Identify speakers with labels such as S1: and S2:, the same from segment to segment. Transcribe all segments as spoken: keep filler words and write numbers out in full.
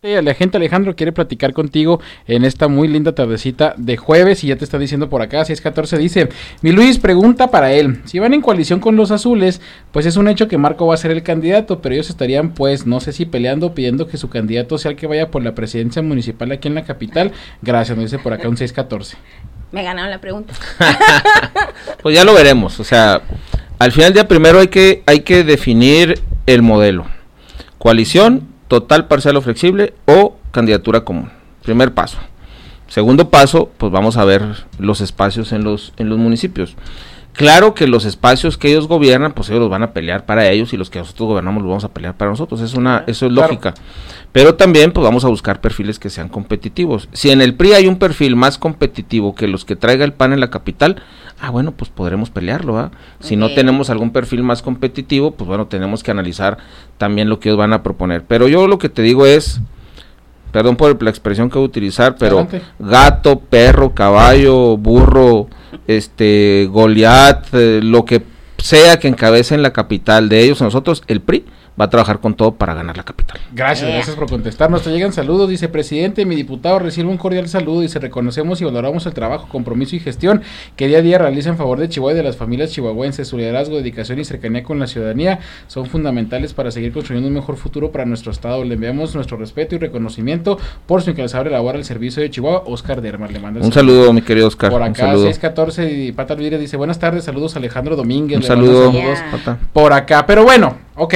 S1: La gente, Alejandro, quiere platicar contigo en esta muy linda tardecita de jueves y ya te está diciendo por acá, seis catorce, dice, mi Luis, pregunta para él, si van en coalición con los azules, pues es un hecho que Marco va a ser el candidato, pero ellos estarían, pues, no sé si peleando o pidiendo que su candidato sea el que vaya por la presidencia municipal aquí en la capital. Gracias, nos dice por acá un seis catorce.
S2: Me ganaron la pregunta.
S3: Pues ya lo veremos, o sea, al final del día primero hay que, hay que definir el modelo, coalición, total, parcial o flexible o candidatura común. Primer paso. Segundo paso, pues vamos a ver los espacios en los en los municipios. Claro que los espacios que ellos gobiernan, pues ellos los van a pelear para ellos y los que nosotros gobernamos los vamos a pelear para nosotros. Es una eso es lógica. Claro. Pero también pues vamos a buscar perfiles que sean competitivos. Si en el P R I hay un perfil más competitivo que los que traiga el P A N en la capital, ah bueno, pues podremos pelearlo, ¿eh? Si okay. no tenemos algún perfil más competitivo, pues bueno, tenemos que analizar también lo que ellos van a proponer. Pero yo lo que te digo es, perdón por la expresión que voy a utilizar, pero Adelante. gato, perro, caballo, burro, este, Goliat, eh, lo que sea que encabece en la capital de ellos, nosotros, el P R I, va a trabajar con todo para ganar la capital.
S1: Gracias, yeah. gracias por contestarnos. Te llegan saludos, dice, presidente, mi diputado recibe un cordial saludo, dice, reconocemos y valoramos el trabajo, compromiso y gestión que día a día realiza en favor de Chihuahua y de las familias chihuahuenses. Su liderazgo, dedicación y cercanía con la ciudadanía son fundamentales para seguir construyendo un mejor futuro para nuestro estado. Le enviamos nuestro respeto y reconocimiento por su incansable labor al servicio de Chihuahua. Oscar Dermar le manda
S3: un saludo, saludo, mi querido Oscar.
S1: Por acá, seis catorce, y Pata Luis dice, buenas tardes, saludos Alejandro Domínguez.
S3: Un saludo,
S1: saludos
S3: yeah.
S1: por acá, pero bueno, ok.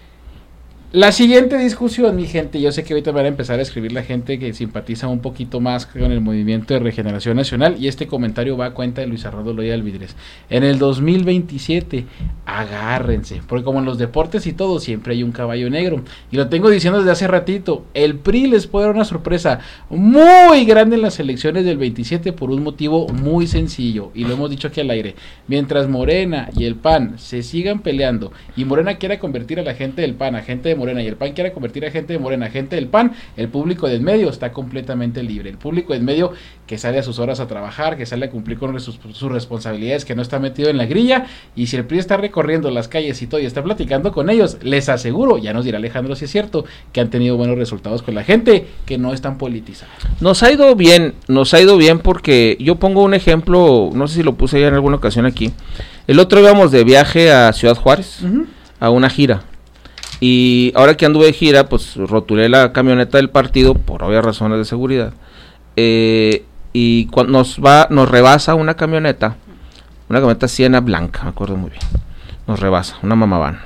S1: La siguiente discusión, mi gente, yo sé que ahorita van a empezar a escribir la gente que simpatiza un poquito más con el movimiento de Regeneración Nacional, y este comentario va a cuenta de Luis Arnoldo Loya Alvidrez. En el dos mil veintisiete, agárrense, porque como en los deportes y todo, siempre hay un caballo negro, y lo tengo diciendo desde hace ratito, el P R I les puede dar una sorpresa muy grande en las elecciones del veintisiete por un motivo muy sencillo, y lo hemos dicho aquí al aire, mientras Morena y el P A N se sigan peleando, y Morena quiera convertir a la gente del P A N a gente de Morena y el P A N quiere convertir a gente de Morena a gente del P A N, el público del medio está completamente libre. El público del medio que sale a sus horas a trabajar, que sale a cumplir con sus, sus responsabilidades, que no está metido en la grilla, y si el P R I está recorriendo las calles y todo y está platicando con ellos, les aseguro, ya nos dirá Alejandro si es cierto, que han tenido buenos resultados con la gente que no están politizados.
S3: Nos ha ido bien, nos ha ido bien porque yo pongo un ejemplo, no sé si lo puse ya en alguna ocasión aquí. El otro íbamos de viaje a Ciudad Juárez, uh-huh. a una gira. Y ahora que anduve de gira, pues rotulé la camioneta del partido por obvias razones de seguridad. Eh, y cuando nos va, nos rebasa una camioneta, una camioneta Siena blanca, me acuerdo muy bien. Nos rebasa, una mamaván.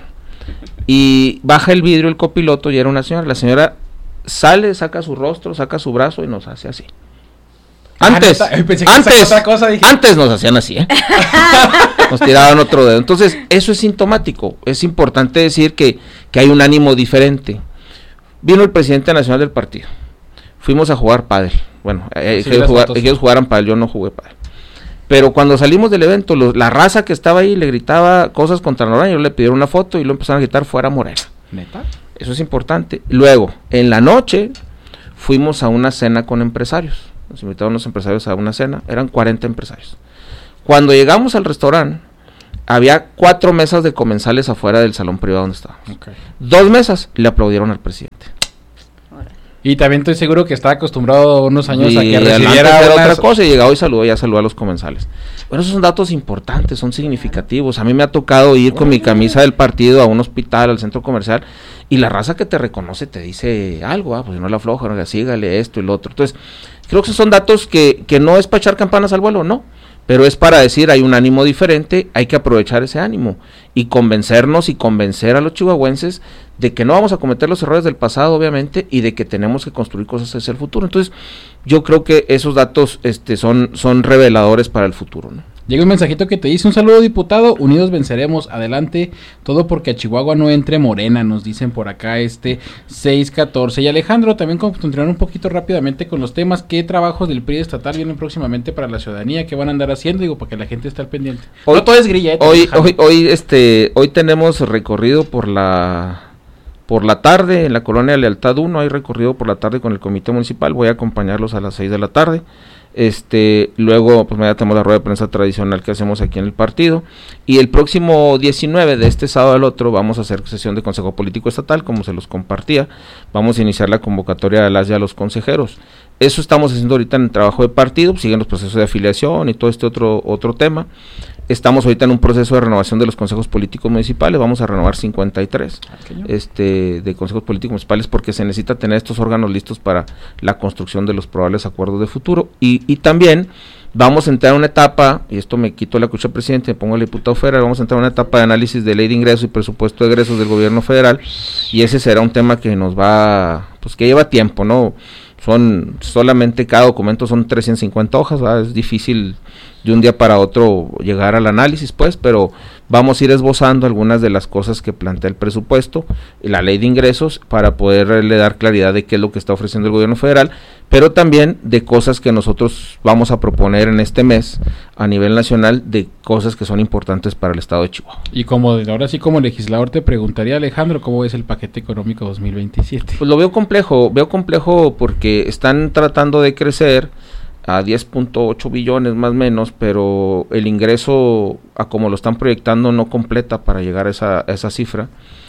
S3: Y baja el vidrio el copiloto y era una señora. La señora sale, saca su rostro, saca su brazo y nos hace así. Antes, ah, no, pensé que antes, otra cosa, dije. antes nos hacían así, ¿eh? Nos tiraban otro dedo. Entonces, eso es sintomático. Es importante decir que, que hay un ánimo diferente. Vino el presidente nacional del partido. Fuimos a jugar pádel. Bueno, sí, ellos, jugar, ellos jugaron pádel, yo no jugué pádel. Pero cuando salimos del evento, los, la raza que estaba ahí le gritaba cosas contra Noroña, le pidieron una foto y lo empezaron a gritar fuera Morena.
S1: ¿Neta?
S3: Eso es importante. Luego, en la noche, fuimos a una cena con empresarios. Nos invitaron los empresarios a una cena, eran cuarenta empresarios. Cuando llegamos al restaurante, había cuatro mesas de comensales afuera del salón privado donde estábamos. Okay. Dos mesas le aplaudieron al presidente.
S1: Y también estoy seguro que estaba acostumbrado unos años
S3: y
S1: a que recibiera
S3: una... otra cosa, y llegaba y saludó, ya saludó a los comensales. Bueno, esos son datos importantes, son significativos. A mí me ha tocado ir con mi camisa del partido a un hospital, al centro comercial, y la raza que te reconoce te dice algo, ah, pues no la afloja, no, sígale esto y lo otro. Entonces, creo que esos son datos que, que no es para echar campanas al vuelo, no, pero es para decir hay un ánimo diferente, hay que aprovechar ese ánimo y convencernos y convencer a los chihuahuenses de que no vamos a cometer los errores del pasado, obviamente, y de que tenemos que construir cosas hacia el futuro. Entonces, yo creo que esos datos este, son, son reveladores para el futuro, ¿no?
S1: Llega un mensajito que te dice, un saludo diputado, unidos venceremos, adelante, todo porque a Chihuahua no entre Morena, nos dicen por acá este seis catorce. Y Alejandro, también continuar un poquito rápidamente con los temas, ¿qué trabajos del P R I estatal vienen próximamente para la ciudadanía? ¿Qué van a andar haciendo? Digo, para que la gente esté al pendiente.
S3: Hoy,
S1: no todo es grilla, ¿eh?
S3: Hoy, hoy, hoy, este, hoy tenemos recorrido por la... Por la tarde, en la colonia Lealtad uno, hay recorrido por la tarde con el comité municipal, voy a acompañarlos a las seis de la tarde. Este, luego pues mañana tenemos la rueda de prensa tradicional que hacemos aquí en el partido, y el próximo diecinueve de este sábado al otro vamos a hacer sesión de Consejo Político Estatal, como se los compartía. Vamos a iniciar la convocatoria a las y a los consejeros. Eso estamos haciendo ahorita en el trabajo de partido, siguen los procesos de afiliación y todo este otro otro tema. Estamos ahorita en un proceso de renovación de los consejos políticos municipales, vamos a renovar cincuenta y tres este, de consejos políticos municipales, porque se necesita tener estos órganos listos para la construcción de los probables acuerdos de futuro, y, y también vamos a entrar a una etapa, y esto me quito la cucha presidente, me pongo el diputado federal, vamos a entrar a una etapa de análisis de ley de ingresos y presupuesto de egresos del gobierno federal, y ese será un tema que nos va, pues que lleva tiempo, ¿no? Son solamente cada documento son trescientas cincuenta hojas, ¿verdad? Es difícil de un día para otro llegar al análisis, pues, pero vamos a ir esbozando algunas de las cosas que plantea el presupuesto, la ley de ingresos, para poderle dar claridad de qué es lo que está ofreciendo el gobierno federal, pero también de cosas que nosotros vamos a proponer en este mes a nivel nacional, de cosas que son importantes para el estado de Chihuahua.
S1: Y como ahora sí como legislador te preguntaría, Alejandro, ¿cómo ves el paquete económico dos mil veintisiete?
S3: Pues lo veo complejo, veo complejo porque están tratando de crecer a diez punto ocho billones más o menos, pero el ingreso, a como lo están proyectando, no completa para llegar a esa, a esa cifra,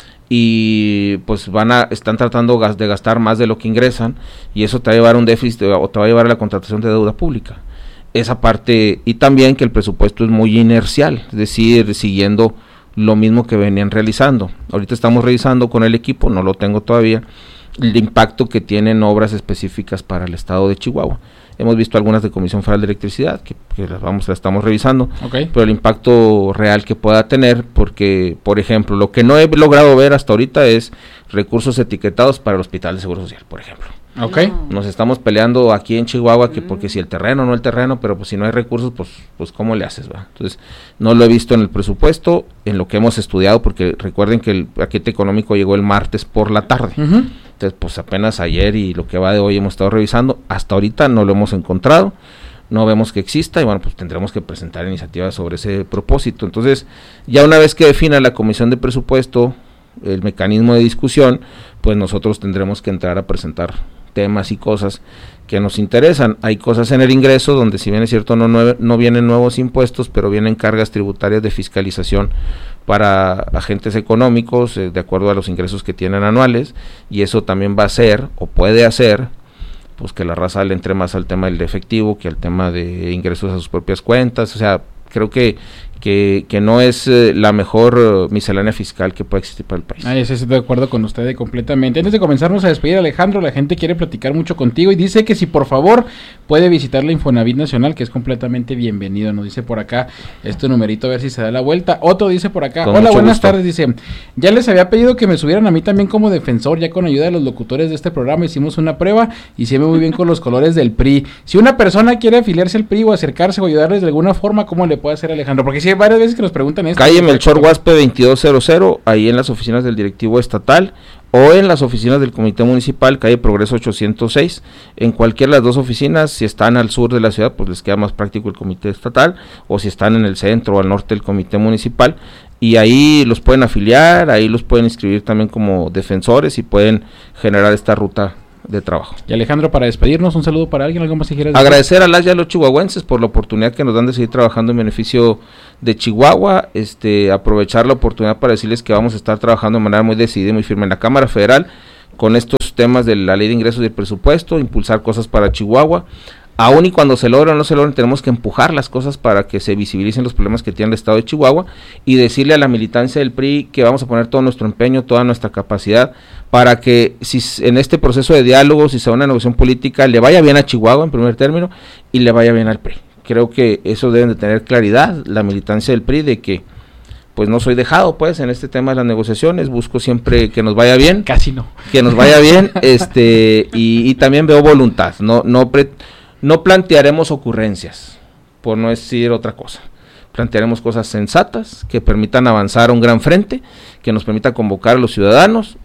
S3: y pues van a están tratando de gastar más de lo que ingresan, y eso te va a llevar a un déficit o te va a llevar a la contratación de deuda pública. Esa parte, y también que el presupuesto es muy inercial, es decir, siguiendo lo mismo que venían realizando. Ahorita estamos revisando con el equipo, no lo tengo todavía, el impacto que tienen obras específicas para el estado de Chihuahua. Hemos visto algunas de Comisión Federal de Electricidad, que, que las vamos, las estamos revisando,
S1: okay,
S3: pero el impacto real que pueda tener, porque, por ejemplo, lo que no he logrado ver hasta ahorita es recursos etiquetados para el Hospital de Seguro Social, por ejemplo.
S1: Okay.
S3: Nos estamos peleando aquí en Chihuahua, que porque si el terreno, no el terreno, pero pues si no hay recursos, pues pues ¿cómo le haces, va? Entonces, no lo he visto en el presupuesto, en lo que hemos estudiado, porque recuerden que el paquete económico llegó el martes por la tarde.
S1: Uh-huh.
S3: Entonces, pues apenas ayer y lo que va de hoy hemos estado revisando, hasta ahorita no lo hemos encontrado, no vemos que exista, y bueno, pues tendremos que presentar iniciativas sobre ese propósito. Entonces, ya una vez que defina la Comisión de Presupuesto el mecanismo de discusión, pues nosotros tendremos que entrar a presentar temas y cosas que nos interesan. Hay cosas en el ingreso donde, si bien es cierto, no, no, no vienen nuevos impuestos, pero vienen cargas tributarias de fiscalización para agentes económicos, eh, de acuerdo a los ingresos que tienen anuales, y eso también va a hacer, o puede hacer, pues que la raza le entre más al tema del efectivo que al tema de ingresos a sus propias cuentas. O sea, creo que que, que no es eh, la mejor uh, miscelánea fiscal que puede existir para el país.
S1: Ah, estoy de acuerdo con usted completamente. Antes de comenzarnos a despedir, Alejandro, la gente quiere platicar mucho contigo y dice que si por favor puede visitar la Infonavit Nacional, que es completamente bienvenido. Nos dice por acá este numerito, a ver si se da la vuelta. Otro dice por acá,
S3: con
S1: hola, buenas
S3: gusto.
S1: tardes, dice, ya les había pedido que me subieran a mí también como defensor, ya con ayuda de los locutores de este programa hicimos una prueba y se ve muy bien con los colores del P R I. Si una persona quiere afiliarse al P R I o acercarse o ayudarles de alguna forma, ¿cómo le puede hacer, Alejandro? Porque sí hay varias veces que nos preguntan esto.
S3: Calle Melchor Guaspe veintidós cero cero, ahí en las oficinas del directivo estatal, o en las oficinas del comité municipal, calle Progreso ochocientos seis, en cualquiera de las dos oficinas. Si están al sur de la ciudad, pues les queda más práctico el comité estatal, o si están en el centro o al norte, el comité municipal, y ahí los pueden afiliar, ahí los pueden inscribir también como defensores y pueden generar esta ruta de trabajo.
S1: Y Alejandro, para despedirnos, un saludo para alguien, algo más que quieras decir.
S3: Agradecer a las y a los chihuahuenses por la oportunidad que nos dan de seguir trabajando en beneficio de Chihuahua, este, aprovechar la oportunidad para decirles que vamos a estar trabajando de manera muy decidida y muy firme en la Cámara Federal con estos temas de la ley de ingresos y el presupuesto, impulsar cosas para Chihuahua. Aún y cuando se logre o no se logre, tenemos que empujar las cosas para que se visibilicen los problemas que tiene el estado de Chihuahua, y decirle a la militancia del P R I que vamos a poner todo nuestro empeño, toda nuestra capacidad, para que si en este proceso de diálogo, si se da una negociación política, le vaya bien a Chihuahua en primer término y le vaya bien al P R I. Creo que eso deben de tener claridad la militancia del P R I, de que pues no soy dejado pues en este tema de las negociaciones, busco siempre que nos vaya bien.
S1: Casi no.
S3: Que nos vaya bien, este y, y también veo voluntad, no no pre, no plantearemos ocurrencias, por no decir otra cosa. Plantearemos cosas sensatas que permitan avanzar a un gran frente, que nos permita convocar a los ciudadanos,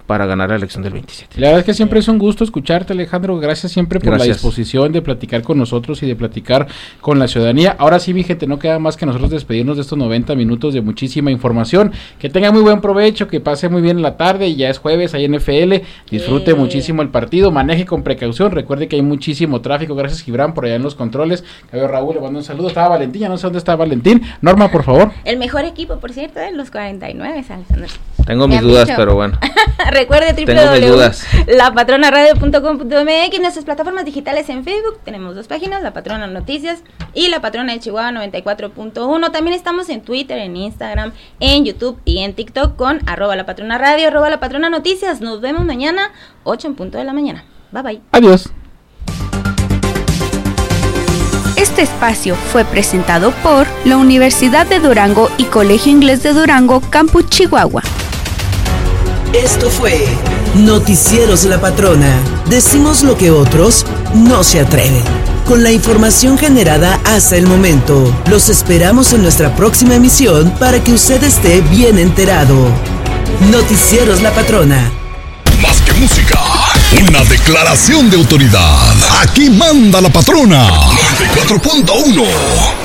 S3: para ganar la elección del veintisiete.
S1: La verdad es que siempre es un gusto escucharte, Alejandro. Gracias siempre por
S3: Gracias.
S1: la disposición de platicar con nosotros y de platicar con la ciudadanía. Ahora sí, mi gente, no queda más que nosotros despedirnos de estos noventa minutos de muchísima información. Que tenga muy buen provecho, que pase muy bien la tarde, y ya es jueves, hay N F L. Disfrute yeah. muchísimo el partido, maneje con precaución. Recuerde que hay muchísimo tráfico. Gracias, Gibran, por allá en los controles. A ver, Raúl, le mando un saludo. Estaba Valentín, ya no sé dónde está Valentín. Norma, por favor.
S2: El mejor equipo, por cierto, de los cuarenta y nueve, Alejandro.
S3: Tengo mis dudas, dicho. Pero bueno.
S2: Recuerde doble u doble u doble u punto la patrona radio punto com punto m x, nuestras plataformas digitales en Facebook. Tenemos dos páginas, La Patrona Noticias y La Patrona de Chihuahua noventa y cuatro punto uno. También estamos en Twitter, en Instagram, en YouTube y en TikTok con arroba La Patrona Radio, arroba La Patrona Noticias. Nos vemos mañana, ocho en punto de la mañana. Bye bye.
S1: Adiós.
S4: Este espacio fue presentado por la Universidad de Durango y Colegio Inglés de Durango, Campus Chihuahua.
S5: Esto fue Noticieros La Patrona. Decimos lo que otros no se atreven. Con la información generada hasta el momento, los esperamos en nuestra próxima emisión para que usted esté bien enterado. Noticieros La Patrona.
S6: Más que música, una declaración de autoridad. Aquí manda la patrona. noventa y cuatro punto uno.